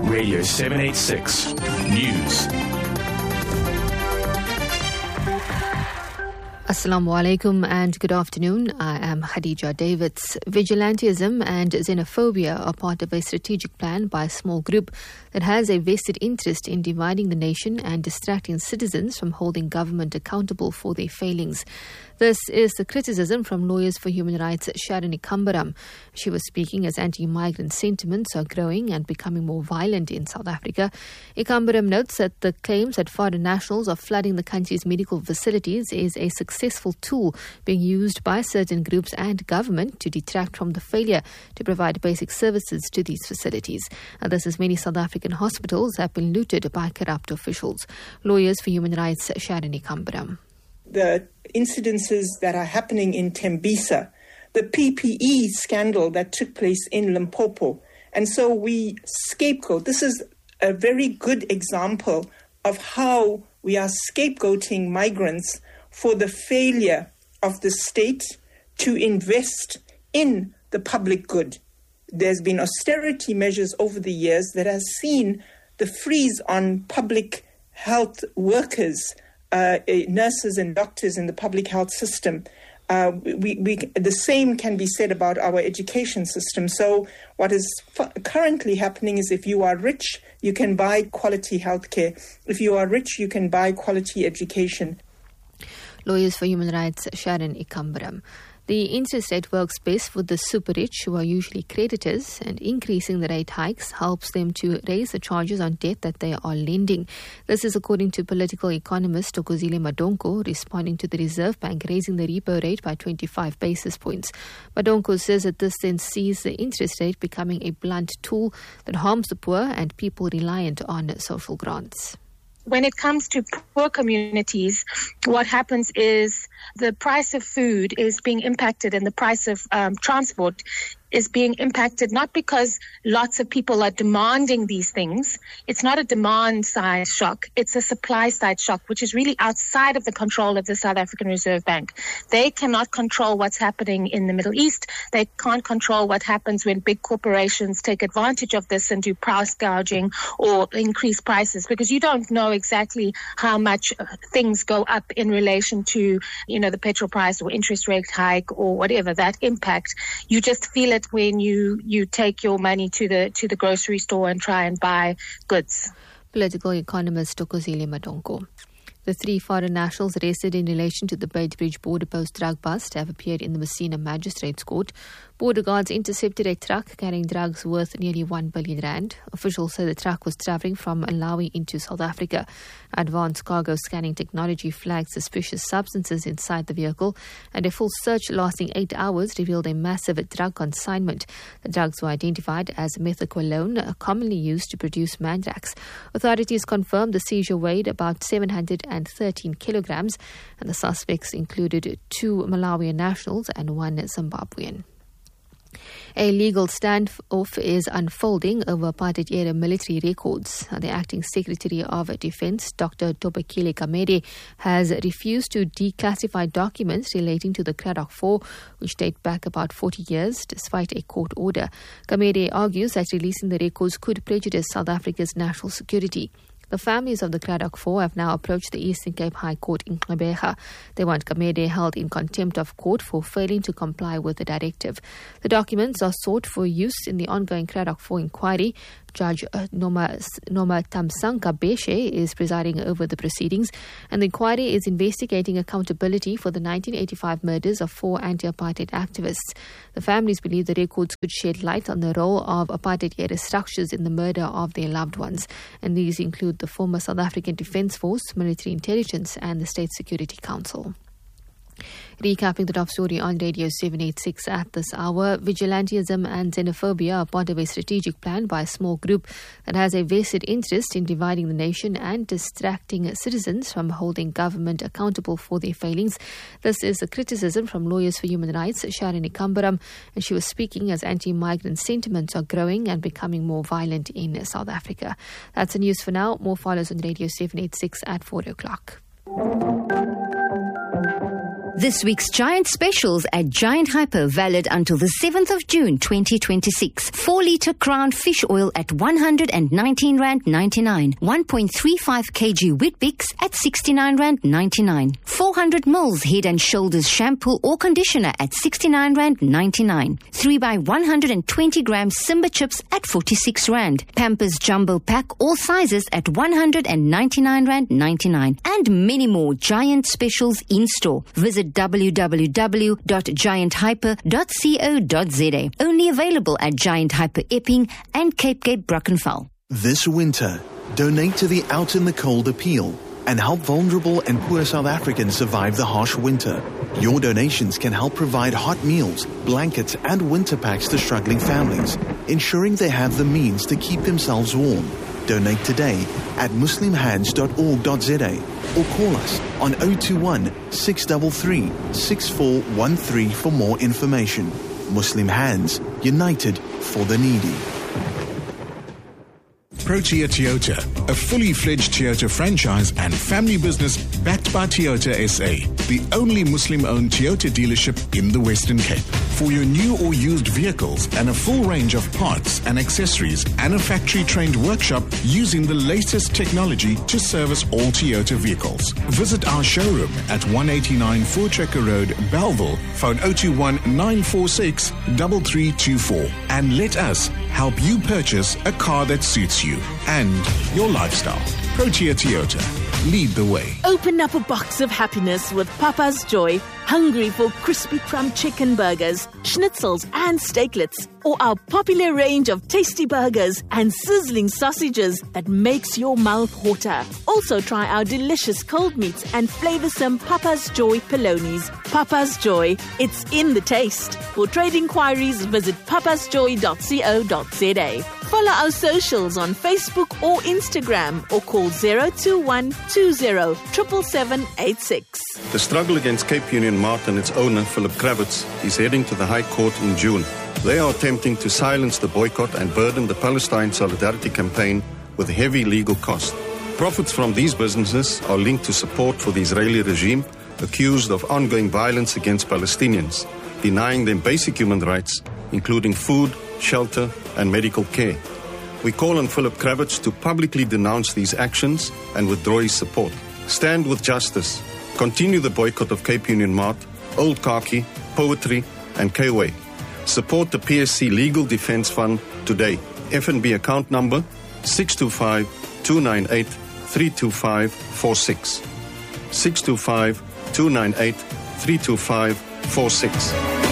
Radio 786 News. Assalamu alaikum and good afternoon. I am Khadija Davids. Vigilantism and xenophobia are part of a strategic plan by a small group that has a vested interest in dividing the nation and distracting citizens from holding government accountable for their failings. This is the criticism from Lawyers for Human Rights Sharon Ikambaram. She was speaking as anti-migrant sentiments are growing and becoming more violent in South Africa. Ikambaram notes that the claims that foreign nationals are flooding the country's medical facilities is a successful tool being used by certain groups and government to detract from the failure to provide basic services to these facilities. And this as many South African hospitals have been looted by corrupt officials. Lawyers for Human Rights Sharon Ikambaram. The incidences that are happening in Tembisa, the PPE scandal that took place in Limpopo. And so we scapegoat. This is a very good example of how we are scapegoating migrants for the failure of the state to invest in the public good. There's been austerity measures over the years that has seen the freeze on public health workers, nurses and doctors in the public health system. The same can be said about our education system. So what is currently happening is if you are rich, you can buy quality healthcare. If you are rich, you can buy quality education. Lawyers for Human Rights Sharon Ikambaram. The interest rate works best for the super rich, who are usually creditors, and increasing the rate hikes helps them to raise the charges on debt that they are lending. This is according to political economist Thokozile Madonko, responding to the Reserve Bank raising the repo rate by 25 basis points. Madonko says that this then sees the interest rate becoming a blunt tool that harms the poor and people reliant on social grants. When it comes to poor communities, what happens is the price of food is being impacted and the price of transport is being impacted not because lots of people are demanding these things. It's not a demand-side shock. It's a supply-side shock, which is really outside of the control of the South African Reserve Bank. They cannot control what's happening in the Middle East. They can't control what happens when big corporations take advantage of this and do price gouging or increase prices, because you don't know exactly how much things go up in relation to, the petrol price or interest rate hike or whatever, that impact. You just feel it when you take your money to the grocery store and try and buy goods. Political economist Thokozile Madonko. The 3 foreign nationals arrested in relation to the Beitbridge border post drug bust have appeared in the Messina Magistrates Court. Border guards intercepted a truck carrying drugs worth nearly 1 billion rand. Officials say the truck was travelling from Malawi into South Africa. Advanced cargo scanning technology flagged suspicious substances inside the vehicle, and a full search lasting 8 hours revealed a massive drug consignment. The drugs were identified as methaqualone, commonly used to produce mandrax. Authorities confirmed the seizure weighed about 713 kilograms, and the suspects included 2 Malawian nationals and 1 Zimbabwean. A legal standoff is unfolding over apartheid-era military records. The acting Secretary of Defense, Dr. Tobekile Kamede, has refused to declassify documents relating to the Cradock 4, which date back about 40 years, despite a court order. Kamede argues that releasing the records could prejudice South Africa's national security. The families of the Cradock 4 have now approached the Eastern Cape High Court in Gqeberha. They want Kamede held in contempt of court for failing to comply with the directive. The documents are sought for use in the ongoing Cradock 4 inquiry. Judge Noma Tamsanqa Beshe is presiding over the proceedings, and the inquiry is investigating accountability for the 1985 murders of 4 anti-apartheid activists. The families believe the records could shed light on the role of apartheid-era structures in the murder of their loved ones, and these include the former South African Defence Force, military intelligence, and the State Security Council. Recapping the top story on Radio 786 at this hour, vigilantism and xenophobia are part of a strategic plan by a small group that has a vested interest in dividing the nation and distracting citizens from holding government accountable for their failings. This is a criticism from Lawyers for Human Rights Sharon Ikambaram, and she was speaking as anti-migrant sentiments are growing and becoming more violent in South Africa. That's the news for now. More follows on Radio 786 at 4 o'clock. This week's Giant specials at Giant Hyper valid until the 7th of June 2026. 4-litre Crown fish oil at R119.99. 1.35 kg Weet-Bix at R69.99. 400 mils Head and Shoulders shampoo or conditioner at R69.99. 3x120 grams Simba chips at R46. Pampers Jumbo Pack all sizes at R199.99. And many more Giant specials in store. Visit www.gianthyper.co.za. Only available at Giant Hyper Epping and Cape Gate Brackenfell. This winter, donate to the Out in the Cold appeal and help vulnerable and poor South Africans survive the harsh winter. Your donations can help provide hot meals, blankets and winter packs to struggling families, ensuring they have the means to keep themselves warm. Donate today at muslimhands.org.za or call us on 021 633 6413 for more information. Muslim Hands, united for the needy. Protea Toyota, a fully fledged Toyota franchise and family business backed by Toyota SA, the only Muslim-owned Toyota dealership in the Western Cape. For your new or used vehicles and a full range of parts and accessories and a factory-trained workshop using the latest technology to service all Toyota vehicles. Visit our showroom at 189 Voortrekker Road, Bellville, phone 021 946 3324 and let us help you purchase a car that suits you and your lifestyle. Protea Toyota. Lead the way. Open up a box of happiness with Papa's Joy. Hungry for crispy crumb chicken burgers, schnitzels and steaklets, or our popular range of tasty burgers and sizzling sausages that makes your mouth water. Also try our delicious cold meats and flavoursome Papa's Joy Polonies. Papa's Joy, it's in the taste. For trade inquiries, visit papasjoy.co.za. Follow our socials on Facebook or Instagram or call 021 20 77786. The struggle against Cape Union Mart and its owner, Philip Kravitz, is heading to the High Court in June. They are attempting to silence the boycott and burden the Palestine Solidarity Campaign with heavy legal costs. Profits from these businesses are linked to support for the Israeli regime, accused of ongoing violence against Palestinians, denying them basic human rights, including food, shelter, and medical care. We call on Philip Kravitz to publicly denounce these actions and withdraw his support. Stand with justice. Continue the boycott of Cape Union Mart, Old Khaki, Poetry, and K-Way. Support the PSC Legal Defence Fund today. FNB account number 625-298-32546. 625-298-32546.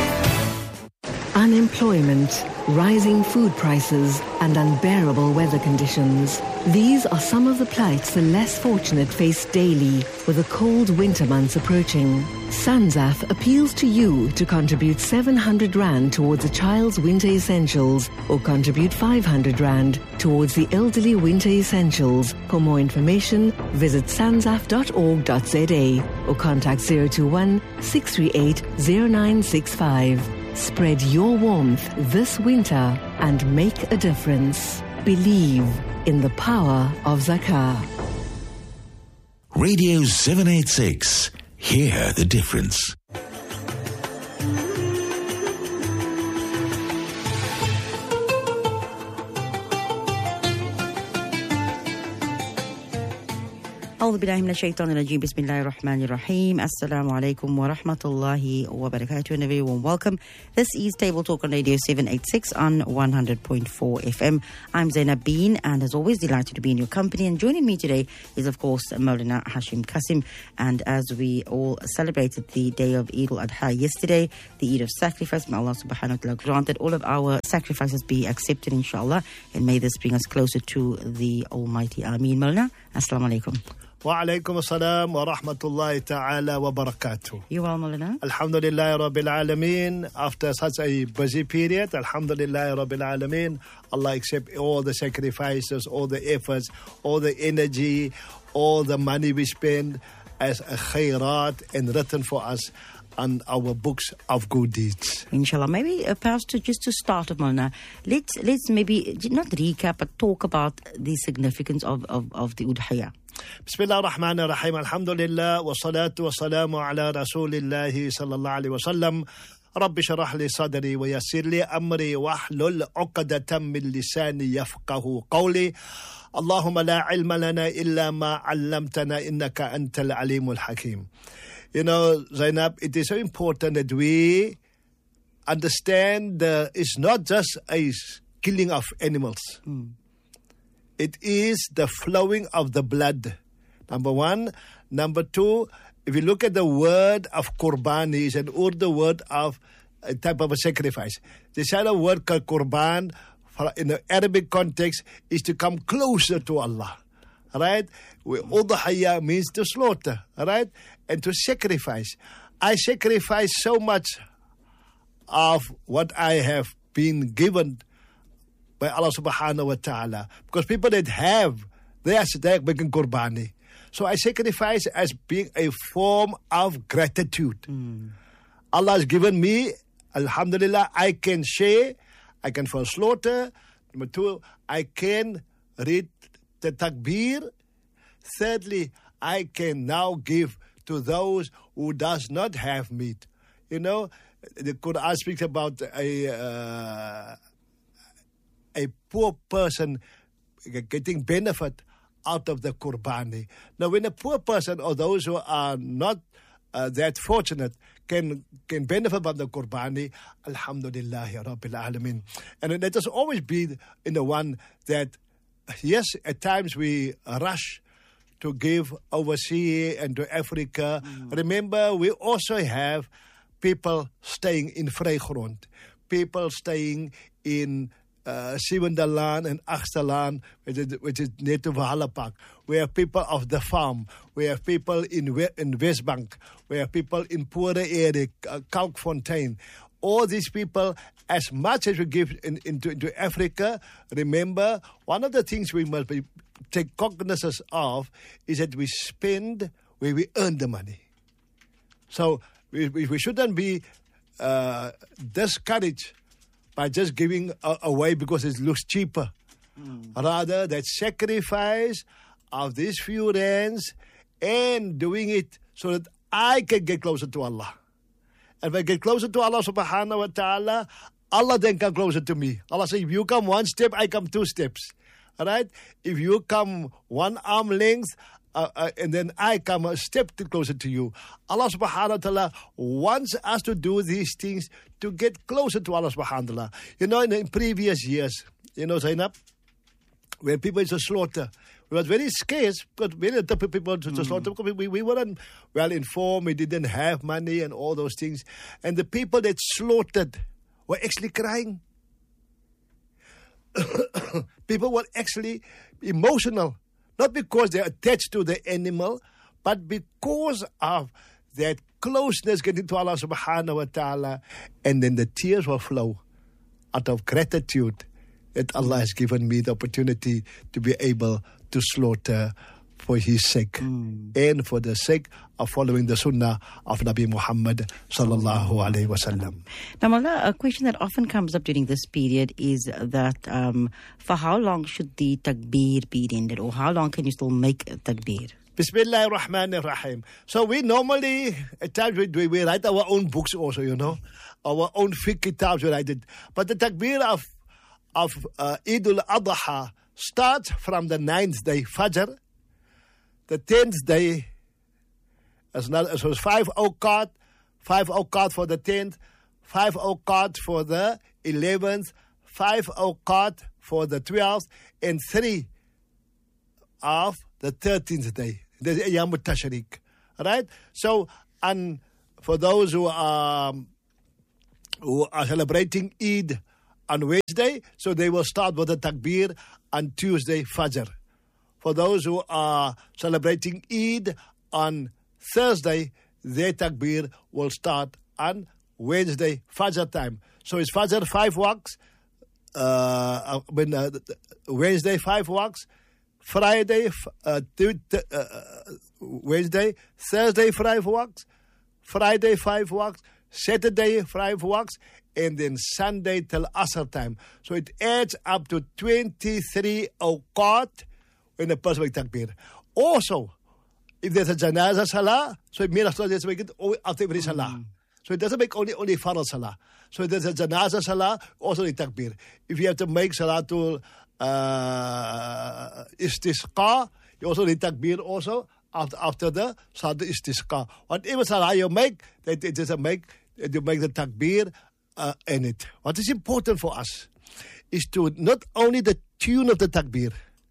Unemployment, rising food prices, and unbearable weather conditions. These are some of the plights the less fortunate face daily with the cold winter months approaching. SANZAF appeals to you to contribute 700 Rand towards a child's winter essentials or contribute 500 Rand towards the elderly winter essentials. For more information, visit sanzaf.org.za or contact 021 638 0965. Spread your warmth this winter and make a difference. Believe in the power of Zakah. Radio 786. Hear the difference. أعوذ بالله من الشيطان الرجيم بسم الله الرحمن الرحيم السلام عليكم ورحمة الله وبركاته and a very warm welcome. This is Table Talk on Radio 786 on 100.4 FM. I'm Zainab Bean and as always delighted to be in your company, and joining me today is of course Maulana Hashim Kasim. And as we all celebrated the day of Eid al-Adha yesterday, the Eid of sacrifice, may Allah subhanahu wa ta'ala grant that all of our sacrifices be accepted inshallah, and may this bring us closer to the Almighty. Ameen. Maulana, Assalamu alaikum. Wa alaikum assalam wa rahmatullahi ta'ala wa barakatuh. You well, Maulana? Alhamdulillah Rabbil Alameen. After such a busy period, Alhamdulillah Rabbil Alameen, Allah accept all the sacrifices, all the efforts, all the energy, all the money we spend as a khairat and written for us on our books of good deeds. Inshallah. Maybe perhaps just to start with, Maulana, let's maybe not recap but talk about the significance of the Udhiyah. Bismillah ar-Rahman ar-Rahim. Alhamdulillah. Wa salatu wa salamu ala Rasulillahi sallallahu alayhi wa sallam. Rabbi sharah li sadri wa yassir li amri wa ahlul uqdatan min lisani yafqahu qawli. Allahumma la ilma lana illa ma 'allamtana innaka antal alimul hakim. You know, Zainab, it is so important that we understand it's not just a killing of animals. It is the flowing of the blood. Number one. Number two, if you look at the word of qurbani, it's an Urdu word of a type of a sacrifice. The other word called qurban in the Arabic context is to come closer to Allah. Right? Udhiyya means to slaughter. Right? And to sacrifice. I sacrifice so much of what I have been given by Allah subhanahu wa ta'ala. Because people that have, they are making qurbani. So I sacrifice as being a form of gratitude. Allah has given me, alhamdulillah, I can share, I can first slaughter. Number two, I can read the takbir. Thirdly, I can now give to those who does not have meat. You know, the Quran speaks about a poor person getting benefit out of the qurbani. Now, when a poor person or those who are not that fortunate can benefit from the qurbani, alhamdulillahi rabbil alameen. And let us always be in the one that, yes, at times we rush to give overseas and to Africa. Remember, we also have people staying in Vrygrond, people staying in Siwendalaan and Achterlaan, which is near to Valhalla Park. We have people of the farm. We have people in Westbank. We have people in poorer area, Kalkfontein. All these people, as much as we give into Africa, remember, one of the things we must take cognizance of is that we spend where we earn the money. So we shouldn't be discouraged by just giving away because it looks cheaper. Rather, that sacrifice of these few rands and doing it so that I can get closer to Allah. And if I get closer to Allah subhanahu wa ta'ala, Allah then come closer to me. Allah says, if you come one step, I come two steps. All right? If you come one arm length, and then I come a step closer to you. Allah subhanahu wa ta'ala wants us to do these things to get closer to Allah subhanahu wa ta'ala. You know, in previous years, you know, Zainab, when people used to slaughter, it was very scarce, but very little people to slaughter because we weren't well informed, we didn't have money and all those things. And the people that slaughtered were actually crying. People were actually emotional. Not because they're attached to the animal, but because of that closeness getting to Allah subhanahu wa ta'ala. And then the tears will flow out of gratitude that Allah has given me the opportunity to be able to slaughter for His sake and for the sake of following the sunnah of Nabi Muhammad sallallahu alayhi wa sallam. Now, Mawla, a question that often comes up during this period is that for how long should the takbir be ended, or how long can you still make takbir? Bismillah ar-Rahman ar-Rahim. So we normally, at times we write our own books also, you know, our own fiqh kitabs we write it. But the takbir of Eid al-Adha starts from the 9th day, Fajr. The 10th day, it was 5 awqat, 5 awqat for the 10th, 5 awqat for the 11th, 5 awqat for the 12th, and 3 of the 13th day. There's Ayyam al-Tashriq. Right? So, and for those who are celebrating Eid on Wednesday, so they will start with the takbir on Tuesday, Fajr. For those who are celebrating Eid on Thursday, their takbir will start on Wednesday, Fajr time. So it's Fajr 5 waqts, Wednesday 5 waqts, Friday, Wednesday, Thursday 5 waqts, Friday 5 waqts, Saturday 5 waqts, and then Sunday till Asr time. So it adds up to 23 awqat when a person makes takbir. Also, if there's a janazah salah, so it means to make it after every salah. So it doesn't make only farad salah. So if there's a janazah salah, also the takbir. If you have to make salatul istisqa, you also need takbir also after the salatul istisqa. Whatever salah you make, that it doesn't make, you make the takbir in it. What is important for us is to not only the tune of the takbir,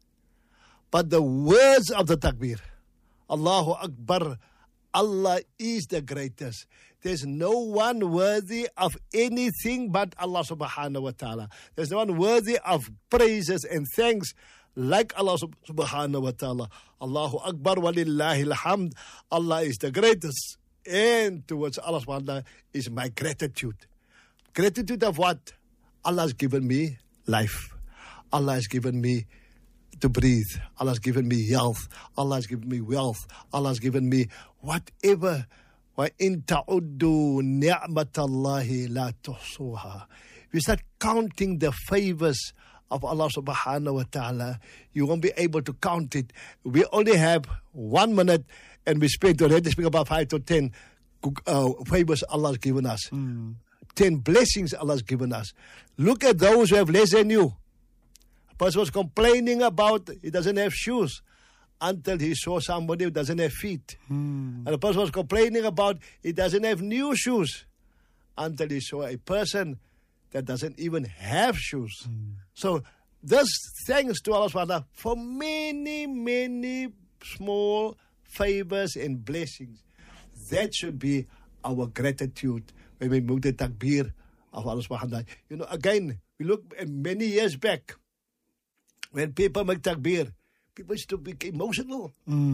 but the words of the takbir. Allahu Akbar. Allah is the greatest. There's no one worthy of anything but Allah subhanahu wa ta'ala. There's no one worthy of praises and thanks like Allah subhanahu wa ta'ala. Allahu Akbar walillahi alhamd. Allah is the greatest. And towards Allah subhanahu wa ta'ala is my gratitude. Gratitude of what? Allah has given me life. Allah has given me to breathe. Allah has given me health. Allah has given me wealth. Allah has given me whatever. وَإِن تَعُدُّوا نِعْمَةَ اللَّهِ لَا تُحْصُوهَا. We start counting the favors of Allah subhanahu wa ta'ala, you won't be able to count it. We only have 1 minute and we already speak about 5 to 10 favors Allah has given us. 10 blessings Allah has given us. Look at those who have less than you. A person was complaining about he doesn't have shoes until he saw somebody who doesn't have feet. And a person was complaining about he doesn't have new shoes until he saw a person that doesn't even have shoes. So this thanks to Allah subhanahu wa ta'ala for many, many small favors and blessings. That should be our gratitude when we move the takbir of Allah subhanahu wa ta'ala. You know, again, we look at many years back, when people make takbir, people used to be emotional.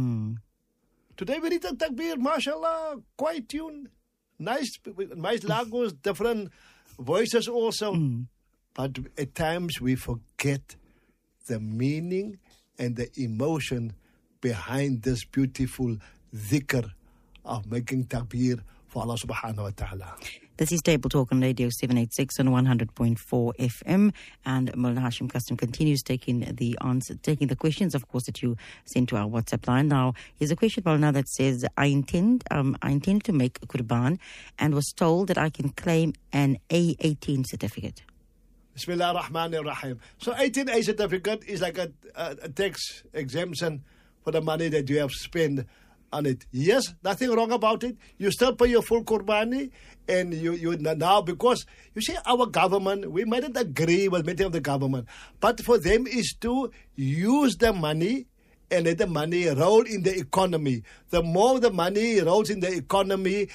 Today we read the takbir, mashallah, quiet tune, nice lagos, different voices also. But at times we forget the meaning and the emotion behind this beautiful dhikr of making takbir for Allah subhanahu wa ta'ala. This is Table Talk on Radio 786 and 100.4 FM. And Mullah Hashim Custom continues taking the questions, of course, that you sent to our WhatsApp line. Now, here's a question, Mullah, that says, I intend to make a Qurban and was told that I can claim an A18 certificate. Bismillah ar-Rahman ar-Rahim. So 18A certificate is like a tax exemption for the money that you have spent on it. Yes, nothing wrong about it. You still pay your full Qurbani, and you now, because you see our government, we might not agree with many of the government, but for them is to use the money and let the money roll in the economy. The more the money rolls in the economy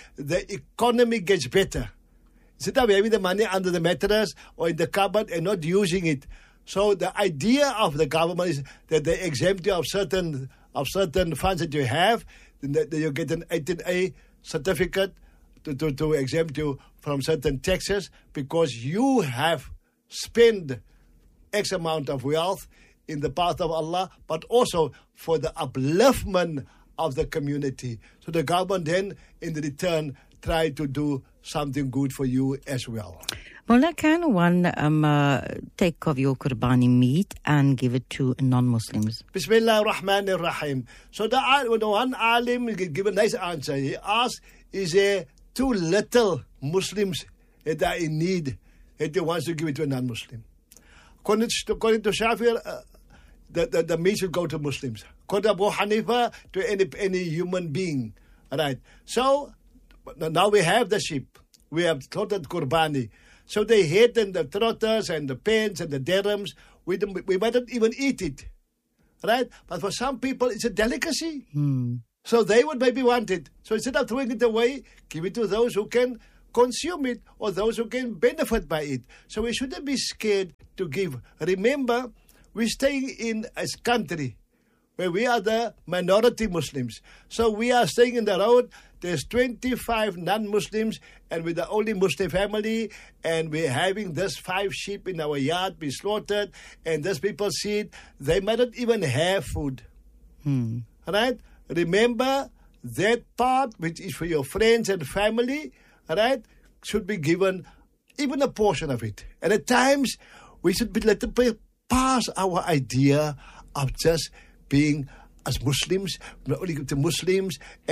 gets better. Instead of having the money under the mattress or in the cupboard and not using it. So the idea of the government is that they exempt you of certain funds that you have, that you get an 18A certificate to exempt you from certain taxes because you have spent X amount of wealth in the path of Allah, but also for the upliftment of the community. So the government then, in the return, try to do something good for you as well. Mullah, can one take of your Qurbani meat and give it to non-Muslims? Bismillah ar-Rahman ar-Rahim. So the one alim give a nice answer. He asked, is there too little Muslims that are in need that he wants to give it to a non-Muslim? According to Shafi, the meat should go to Muslims. According to Abu Hanifa, to any human being. Right. So now we have the sheep. We have slaughtered Qurbani. So the head and the trotters and the pens and the dirhams, we might not even eat it. Right? But for some people, it's a delicacy. So they would maybe want it. So instead of throwing it away, give it to those who can consume it or those who can benefit by it. So we shouldn't be scared to give. Remember, we're staying in a country where we are the minority Muslims. So we are staying in the road. There's 25 non-Muslims and we're the only Muslim family, and we're having this 5 sheep in our yard be slaughtered, and these people see it. They might not even have food. Right? Remember, that part which is for your friends and family, right, should be given even a portion of it. And at times, we should be let it pass our idea of just being as Muslims, not only to Muslims,